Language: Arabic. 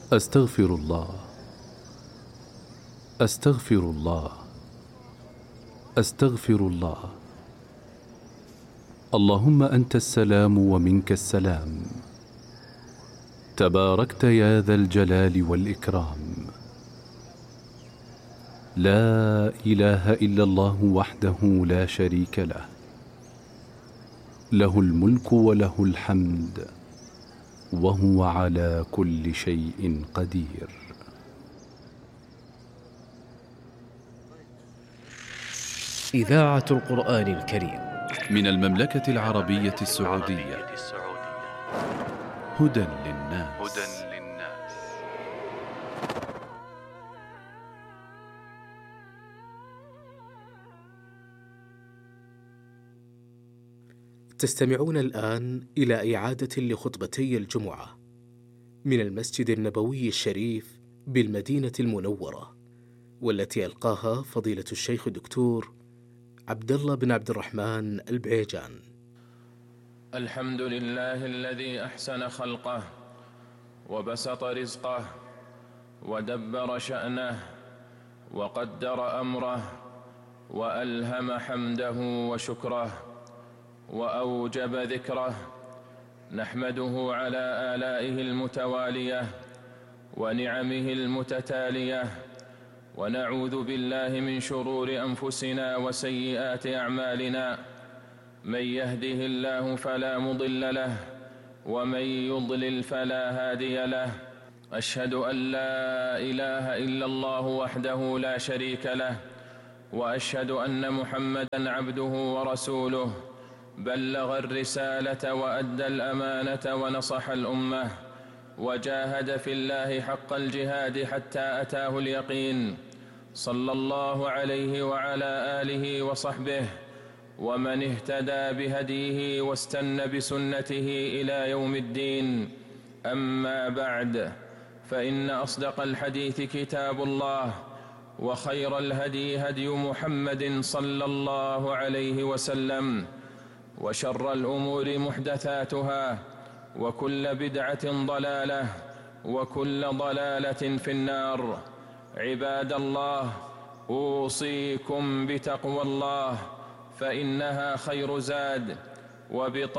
أستغفر الله، أستغفر الله، أستغفر الله. اللهم أنت السلام ومنك السلام، تباركت يا ذا الجلال والإكرام. لا إله إلا الله وحده لا شريك له، له الملك وله الحمد وهو على كل شيء قدير. إذاعة القرآن الكريم من المملكة العربية السعودية. هدى للناس. تستمعون الآن إلى إعادة لخطبتي الجمعة من المسجد النبوي الشريف بالمدينة المنورة، والتي ألقاها فضيلة الشيخ الدكتور عبد الله بن عبد الرحمن البعيجان. الحمد لله الذي أحسن خلقه وبسط رزقه ودبر شأنه وقدر أمره وألهم حمده وشكره وأوجب ذكره. نحمده على آلائه المتوالية ونعمه المتتالية، ونعوذ بالله من شرور أنفسنا وسيئات أعمالنا. من يهده الله فلا مضل له، ومن يضلل فلا هادي له. أشهد أن لا إله إلا الله وحده لا شريك له، وأشهد أن محمدًا عبده ورسوله. بلغ الرسالة وأدى الأمانة ونصح الأمة، وجاهد في الله حق الجهاد حتى أتاه اليقين. صلى الله عليه وعلى آله وصحبه ومن اهتدى بهديه واستنى بسنته إلى يوم الدين. أما بعد، فإن أصدق الحديث كتاب الله، وخير الهدي هدي محمد صلى الله عليه وسلم، وشر الأمور محدثاتها، وكل بدعة ضلالة، وكل ضلالة في النار. عباد الله، أوصيكم بتقوى الله، فإنها خير زاد